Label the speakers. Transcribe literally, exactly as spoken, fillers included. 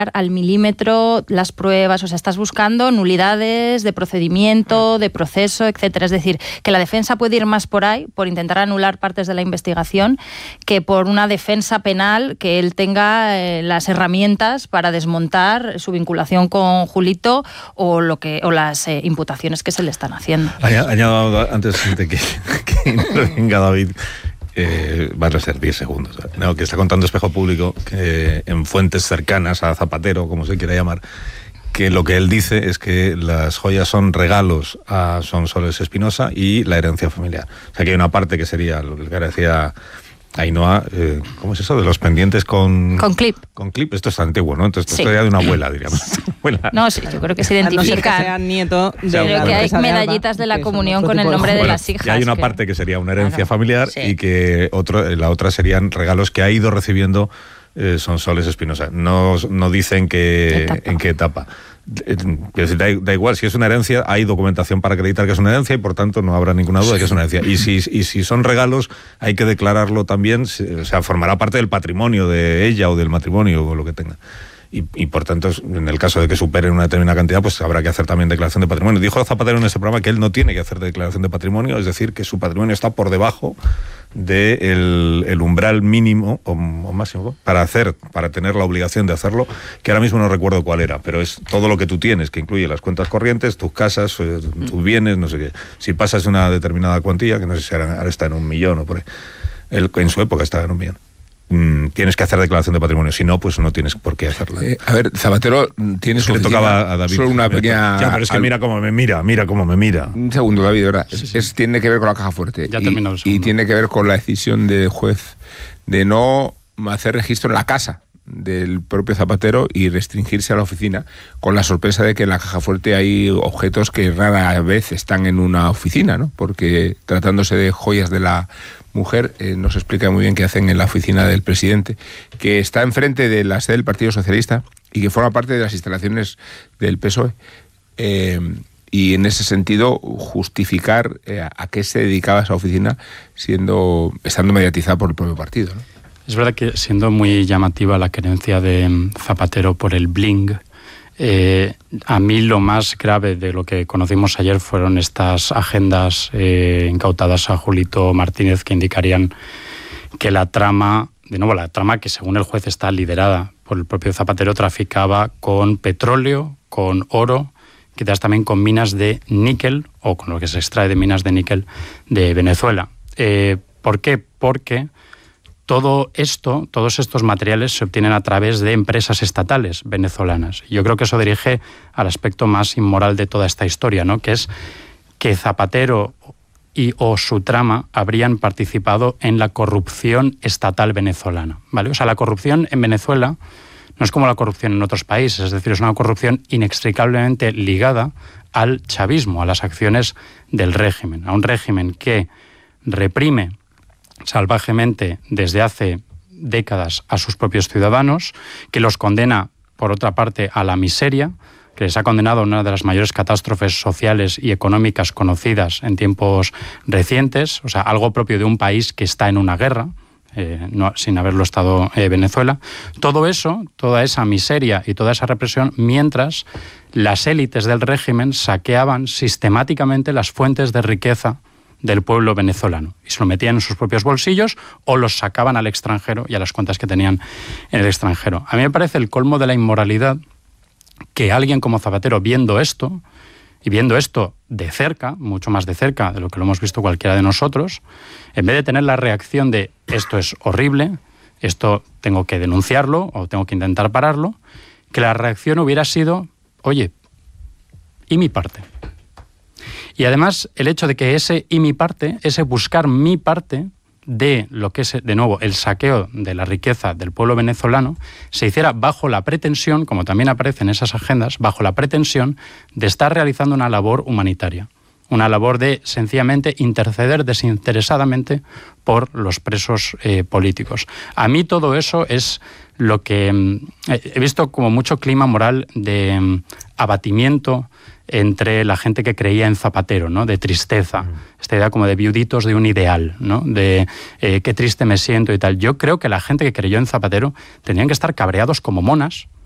Speaker 1: al milímetro las pruebas, o sea, estás buscando nulidades de procedimiento, de proceso, etcétera. Es decir, que la defensa puede ir más por ahí, por intentar anular partes de la investigación, que por una defensa penal que él tenga eh, las herramientas para desmontar su vinculación con Julito o lo que o las eh, imputaciones que se le están haciendo.
Speaker 2: Añado antes de que, que venga David. Eh, van a ser diez segundos. No, que está contando Espejo Público que en fuentes cercanas a Zapatero, como se quiera llamar, que lo que él dice es que las joyas son regalos a Sonsoles Espinosa y la herencia familiar. O sea, que hay una parte que sería lo que decía Ainhoa, eh, ¿cómo es eso? De los pendientes con...
Speaker 1: Con clip.
Speaker 2: Con clip, esto es antiguo, ¿no? Entonces,
Speaker 1: sí.
Speaker 2: esto sería de una abuela, diríamos. Abuela.
Speaker 1: No, sí, yo creo que se identifica.
Speaker 3: A no ser que sea nieto de
Speaker 1: Creo
Speaker 3: la
Speaker 1: que hay
Speaker 3: de
Speaker 1: medallitas
Speaker 3: Alba,
Speaker 1: de la comunión con el nombre de, de las hijas.
Speaker 2: Y hay una
Speaker 1: que...
Speaker 2: parte que sería una herencia claro. familiar
Speaker 1: sí.
Speaker 2: y que otro, la otra serían regalos que ha ido recibiendo eh, Sonsoles Espinosa. No, no dicen que, en qué etapa. Da, da igual, si es una herencia, hay documentación para acreditar que es una herencia y por tanto no habrá ninguna duda de que es una herencia. Y si, y si son regalos, hay que declararlo también, o sea, formará parte del patrimonio de ella o del matrimonio o lo que tenga. Y, y por tanto, en el caso de que superen una determinada cantidad, pues habrá que hacer también declaración de patrimonio. Dijo Zapatero en ese programa que él no tiene que hacer declaración de patrimonio, es decir, que su patrimonio está por debajo del de el umbral mínimo o, o máximo para hacer, para tener la obligación de hacerlo, que ahora mismo no recuerdo cuál era, pero es todo lo que tú tienes, que incluye las cuentas corrientes, tus casas, tus bienes, no sé qué. Si pasas una determinada cuantía, que no sé si ahora está en un millón o por ahí, él, en su época estaba en un millón. Tienes que hacer declaración de patrimonio, si no, pues no tienes por qué hacerla.
Speaker 4: Eh, a ver, Zapatero tiene su
Speaker 2: le tocaba a David.
Speaker 4: Solo una pequeña...
Speaker 2: Ya, pero es que al... mira cómo me mira, mira cómo me mira.
Speaker 4: Un segundo, David, ¿verdad? Sí, sí. Es, tiene que ver con la caja fuerte.
Speaker 5: Ya
Speaker 4: y,
Speaker 5: terminó el
Speaker 4: y tiene que ver con la decisión del juez de no hacer registro en la casa del propio Zapatero y restringirse a la oficina, con la sorpresa de que en la caja fuerte hay objetos que rara vez están en una oficina, ¿no? Porque tratándose de joyas de la mujer, eh, nos explica muy bien qué hacen en la oficina del presidente, que está enfrente de la sede del Partido Socialista y que forma parte de las instalaciones del P S O E. Eh, y en ese sentido justificar eh, a qué se dedicaba esa oficina siendo estando mediatizada por el propio partido, ¿no?
Speaker 5: Es verdad que siendo muy llamativa la querencia de Zapatero por el bling, eh, a mí lo más grave de lo que conocimos ayer fueron estas agendas eh, incautadas a Julito Martínez que indicarían que la trama, de nuevo la trama que según el juez está liderada por el propio Zapatero, traficaba con petróleo, con oro, quizás también con minas de níquel o con lo que se extrae de minas de níquel de Venezuela. Eh, ¿Por qué? Porque todo esto, todos estos materiales se obtienen a través de empresas estatales venezolanas. Yo creo que eso dirige al aspecto más inmoral de toda esta historia, ¿no? Que es que Zapatero y o su trama habrían participado en la corrupción estatal venezolana, ¿vale? O sea, la corrupción en Venezuela no es como la corrupción en otros países, es decir, es una corrupción inextricablemente ligada al chavismo, a las acciones del régimen, a un régimen que reprime salvajemente desde hace décadas a sus propios ciudadanos, que los condena, por otra parte, a la miseria, que les ha condenado a una de las mayores catástrofes sociales y económicas conocidas en tiempos recientes, o sea, algo propio de un país que está en una guerra, eh, no, sin haberlo estado eh, Venezuela. Todo eso, toda esa miseria y toda esa represión, mientras las élites del régimen saqueaban sistemáticamente las fuentes de riqueza del pueblo venezolano y se lo metían en sus propios bolsillos o los sacaban al extranjero y a las cuentas que tenían en el extranjero. A mí me parece el colmo de la inmoralidad que alguien como Zapatero, viendo esto, y viendo esto de cerca, mucho más de cerca de lo que lo hemos visto cualquiera de nosotros, en vez de tener la reacción de esto es horrible, esto tengo que denunciarlo o tengo que intentar pararlo, que la reacción hubiera sido, oye, ¿y mi parte? Y además el hecho de que ese y mi parte, ese buscar mi parte de lo que es, de nuevo, el saqueo de la riqueza del pueblo venezolano, se hiciera bajo la pretensión, como también aparece en esas agendas, bajo la pretensión de estar realizando una labor humanitaria, una labor de sencillamente interceder desinteresadamente por los presos eh, políticos. A mí todo eso es lo que eh, he visto como mucho clima moral de eh, abatimiento entre la gente que creía en Zapatero, ¿no? De tristeza, esta idea como de viuditos de un ideal, ¿no? De eh, qué triste me siento y tal. Yo creo que la gente que creyó en Zapatero tenían que estar cabreados como monas,